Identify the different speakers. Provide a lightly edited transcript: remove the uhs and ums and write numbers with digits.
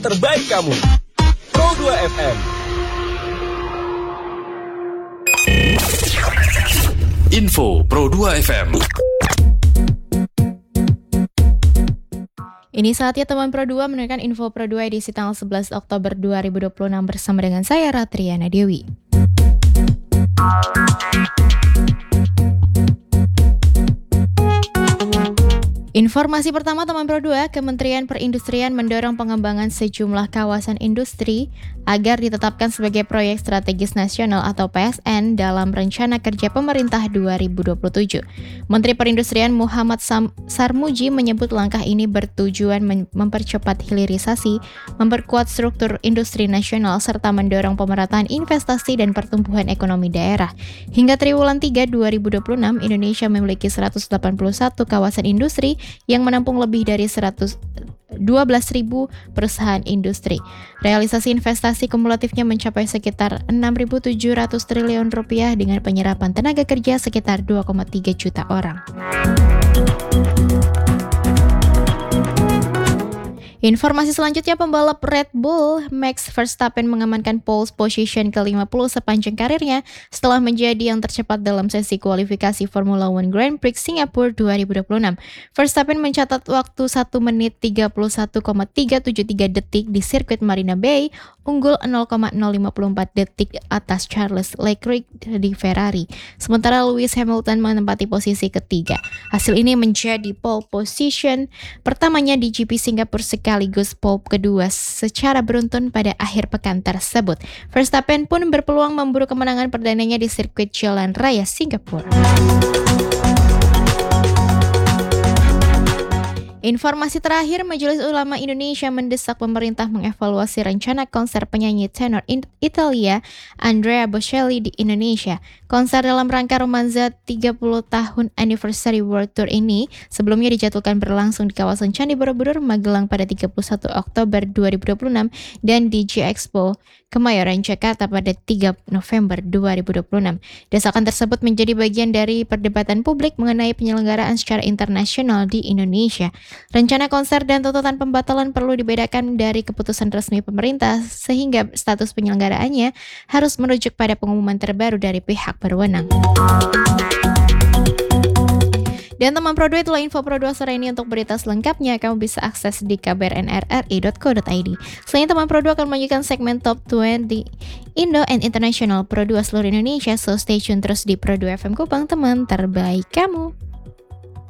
Speaker 1: terbaik kamu. Pro 2 FM.
Speaker 2: Info Pro 2 FM.
Speaker 3: Ini saatnya teman Pro 2 mendengarkan Info Pro 2 edisi tanggal 11 Oktober 2026 bersama dengan saya Ratriana Dewi. Informasi pertama teman Pro 2, Kementerian Perindustrian mendorong pengembangan sejumlah kawasan industri agar ditetapkan sebagai proyek strategis nasional atau PSN dalam rencana kerja pemerintah 2027. Menteri Perindustrian Muhammad Sarmuji menyebut langkah ini bertujuan mempercepat hilirisasi, memperkuat struktur industri nasional serta mendorong pemerataan investasi dan pertumbuhan ekonomi daerah. Hingga triwulan 3 2026, Indonesia memiliki 181 kawasan industri yang menampung lebih dari 12.000 perusahaan industri. Realisasi investasi kumulatifnya mencapai sekitar 6.700 triliun rupiah dengan penyerapan tenaga kerja sekitar 2,3 juta orang. Informasi selanjutnya, pembalap Red Bull Max Verstappen mengamankan pole position ke-50 sepanjang karirnya setelah menjadi yang tercepat dalam sesi kualifikasi Formula One Grand Prix Singapura 2026. Verstappen mencatat waktu 1 menit 31,373 detik di sirkuit Marina Bay, unggul 0,054 detik atas Charles Leclerc di Ferrari. Sementara Lewis Hamilton menempati posisi ketiga. Hasil ini menjadi pole position pertamanya di GP Singapura sekaligus pole kedua secara beruntun pada akhir pekan tersebut. Verstappen pun berpeluang memburu kemenangan perdananya di sirkuit Jalan Raya Singapura. Informasi terakhir, Majelis Ulama Indonesia mendesak pemerintah mengevaluasi rencana konser penyanyi tenor Italia Andrea Bocelli di Indonesia. Konser dalam rangka Romanza 30 tahun Anniversary World Tour ini sebelumnya dijadwalkan berlangsung di kawasan Candi Borobudur, Magelang pada 31 Oktober 2026 dan di G-Expo Kemayoran, Jakarta pada 3 November 2026. Desakan tersebut menjadi bagian dari perdebatan publik mengenai penyelenggaraan secara internasional di Indonesia. Rencana konser dan tuntutan pembatalan perlu dibedakan dari keputusan resmi pemerintah sehingga status penyelenggaraannya harus merujuk pada pengumuman terbaru dari pihak berwenang. Dan teman Pro 2, itulah info Pro 2 sore ini. Untuk berita selengkapnya kamu bisa akses di kbrnrri.co.id. Selain teman Pro 2 akan melanjutkan segmen Top 20 Indo and International Pro 2 seluruh Indonesia, so stay tune terus di Pro 2 FM Kupang, teman terbaik kamu.